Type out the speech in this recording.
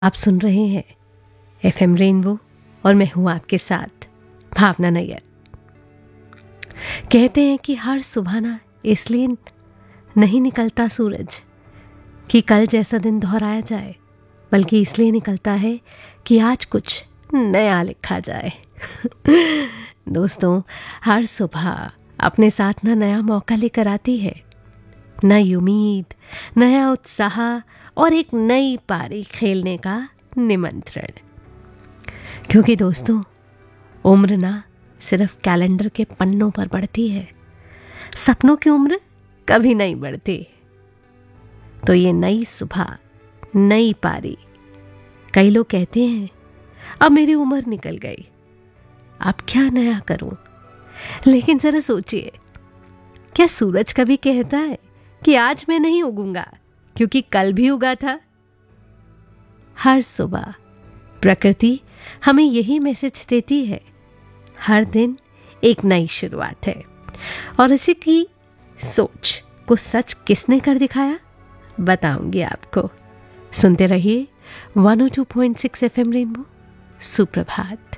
आप सुन रहे हैं एफएम रेनबो और मैं हूं आपके साथ भावना नैयर। कहते हैं कि हर सुबह ना इसलिए नहीं निकलता सूरज कि कल जैसा दिन दोहराया जाए, बल्कि इसलिए निकलता है कि आज कुछ नया लिखा जाए। दोस्तों, हर सुबह अपने साथ ना नया मौका लेकर आती है, नई उम्मीद, नया उत्साह और एक नई पारी खेलने का निमंत्रण। क्योंकि दोस्तों, उम्र ना सिर्फ कैलेंडर के पन्नों पर बढ़ती है, सपनों की उम्र कभी नहीं बढ़ती। तो ये नई सुबह, नई पारी। कई लोग कहते हैं अब मेरी उम्र निकल गई, अब क्या नया करूं। लेकिन जरा सोचिए, क्या सूरज कभी कहता है कि आज मैं नहीं उगूंगा क्योंकि कल भी उगा था? हर सुबह प्रकृति हमें यही मैसेज देती है, हर दिन एक नई शुरुआत है। और इसी की सोच को सच किसने कर दिखाया, बताऊंगी आपको। सुनते रहिए 102.6 एफएम रेनबो। सुप्रभात।